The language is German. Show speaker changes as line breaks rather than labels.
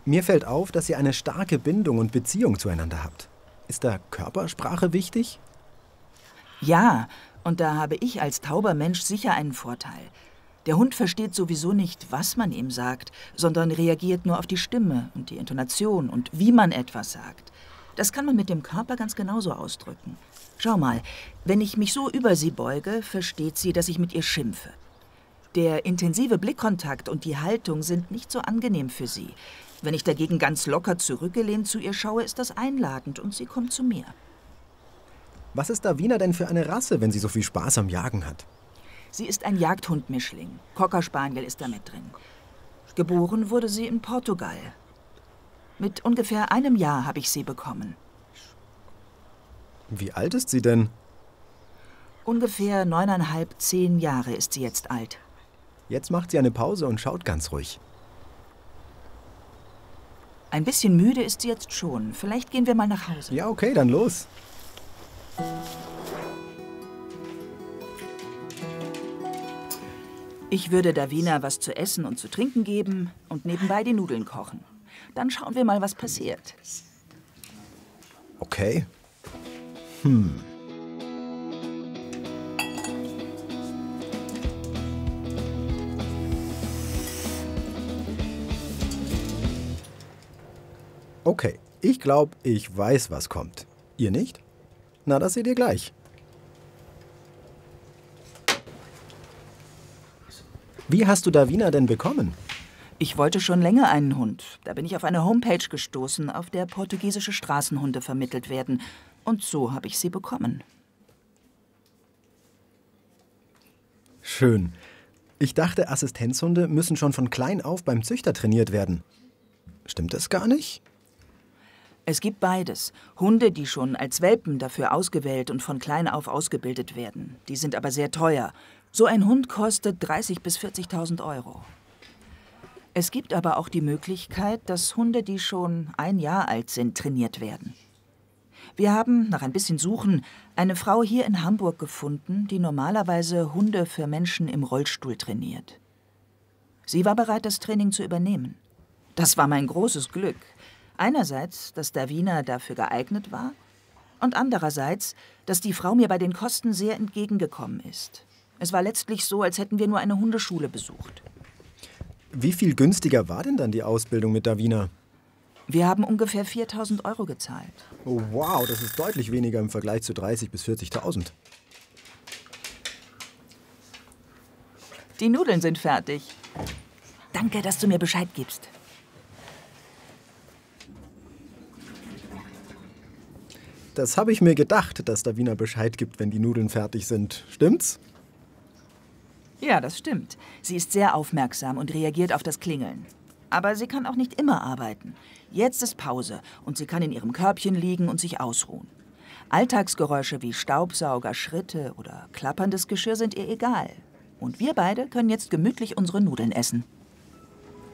Mir fällt auf, dass ihr eine starke Bindung und Beziehung zueinander habt. Ist da Körpersprache wichtig?
Ja, und da habe ich als tauber Mensch sicher einen Vorteil. Der Hund versteht sowieso nicht, was man ihm sagt, sondern reagiert nur auf die Stimme und die Intonation und wie man etwas sagt. Das kann man mit dem Körper ganz genauso ausdrücken. Schau mal, wenn ich mich so über sie beuge, versteht sie, dass ich mit ihr schimpfe. Der intensive Blickkontakt und die Haltung sind nicht so angenehm für sie. Wenn ich dagegen ganz locker zurückgelehnt zu ihr schaue, ist das einladend und sie kommt zu mir.
Was ist Davina denn für eine Rasse, wenn sie so viel Spaß am Jagen hat?
Sie ist ein Jagdhund-Mischling. Cocker Spaniel ist da mit drin. Geboren wurde sie in Portugal. Mit ungefähr einem Jahr habe ich sie bekommen.
Wie alt ist sie denn?
Ungefähr 9,5, 10 Jahre ist sie jetzt alt.
Jetzt macht sie eine Pause und schaut ganz ruhig.
Ein bisschen müde ist sie jetzt schon. Vielleicht gehen wir mal nach Hause.
Ja, okay, dann los.
Ich würde Davina was zu essen und zu trinken geben und nebenbei die Nudeln kochen. Dann schauen wir mal, was passiert.
Okay. Okay, ich glaube, ich weiß, was kommt. Ihr nicht? Na, das seht ihr gleich. Wie hast du Davina denn bekommen?
Ich wollte schon länger einen Hund. Da bin ich auf eine Homepage gestoßen, auf der portugiesische Straßenhunde vermittelt werden. Und so habe ich sie bekommen.
Schön. Ich dachte, Assistenzhunde müssen schon von klein auf beim Züchter trainiert werden. Stimmt das gar nicht?
Es gibt beides. Hunde, die schon als Welpen dafür ausgewählt und von klein auf ausgebildet werden. Die sind aber sehr teuer. So ein Hund kostet 30.000 bis 40.000 Euro. Es gibt aber auch die Möglichkeit, dass Hunde, die schon 1 Jahr alt sind, trainiert werden. Wir haben, nach ein bisschen Suchen, eine Frau hier in Hamburg gefunden, die normalerweise Hunde für Menschen im Rollstuhl trainiert. Sie war bereit, das Training zu übernehmen. Das war mein großes Glück. Einerseits, dass Davina dafür geeignet war und andererseits, dass die Frau mir bei den Kosten sehr entgegengekommen ist. Es war letztlich so, als hätten wir nur eine Hundeschule besucht.
Wie viel günstiger war denn dann die Ausbildung mit Davina?
Wir haben ungefähr 4.000 Euro gezahlt.
Oh, wow, das ist deutlich weniger im Vergleich zu 30.000 bis 40.000.
Die Nudeln sind fertig. Danke, dass du mir Bescheid gibst.
Das habe ich mir gedacht, dass Davina Bescheid gibt, wenn die Nudeln fertig sind. Stimmt's?
Ja, das stimmt. Sie ist sehr aufmerksam und reagiert auf das Klingeln. Aber sie kann auch nicht immer arbeiten. Jetzt ist Pause und sie kann in ihrem Körbchen liegen und sich ausruhen. Alltagsgeräusche wie Staubsauger, Schritte oder klapperndes Geschirr sind ihr egal. Und wir beide können jetzt gemütlich unsere Nudeln essen.